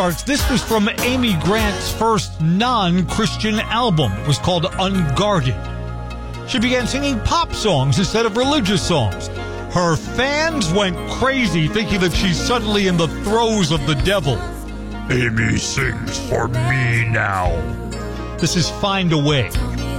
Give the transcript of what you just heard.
This was from Amy Grant's first non-Christian album. It was called Unguarded. She began singing pop songs instead of religious songs. Her fans went crazy thinking that she's suddenly in the throes of the devil. Amy sings for me now. This is Find a Way.